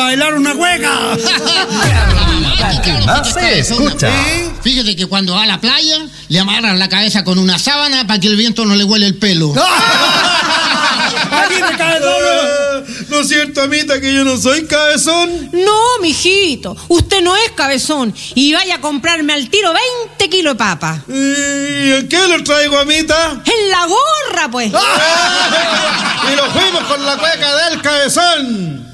para bailar una cueca. La que más se escucha. Fíjate que cuando va a la playa, le amarran la cabeza con una sábana para que el viento no le huele el pelo. Aquí te cae todo. ¿No es cierto, amita, que yo no soy cabezón? No, mijito, usted no es cabezón. Y vaya a comprarme al tiro 20 kilos de papa. ¿Y en qué lo traigo, amita? En la gorra, pues. Y nos fuimos con la cueca del cabezón.